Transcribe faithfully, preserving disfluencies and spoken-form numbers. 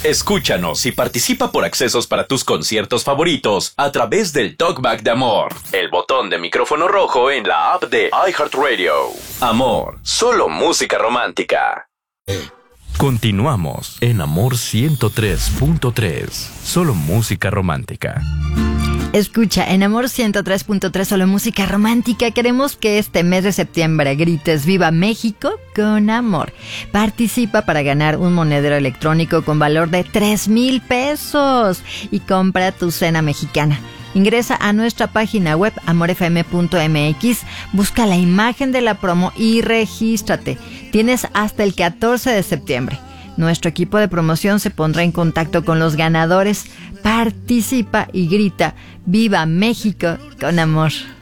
Escúchanos y participa por accesos para tus conciertos favoritos a través del Talkback de Amor, el botón de micrófono rojo en la app de iHeartRadio. Amor, solo música romántica. Continuamos en Amor ciento tres punto tres, solo música romántica. Escucha, en Amor ciento tres punto tres, solo música romántica. Queremos que este mes de septiembre grites ¡Viva México! Con amor. Participa para ganar un monedero electrónico con valor de tres mil pesos y compra tu cena mexicana. Ingresa a nuestra página web amor f m punto m x, busca la imagen de la promo y regístrate. Tienes hasta el catorce de septiembre. Nuestro equipo de promoción se pondrá en contacto con los ganadores. Participa y grita ¡Viva México! Con amor.